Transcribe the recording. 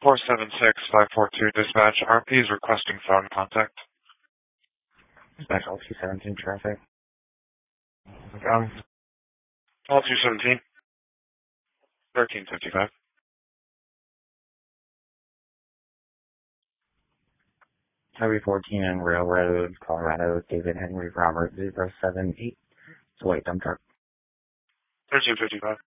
476-542 dispatch. RP is requesting phone contact. Dispatch all 217 traffic. All 217. 1355. Highway 14 and Railroad, Colorado, David Henry Robert 078. It's a white dump truck. 1355.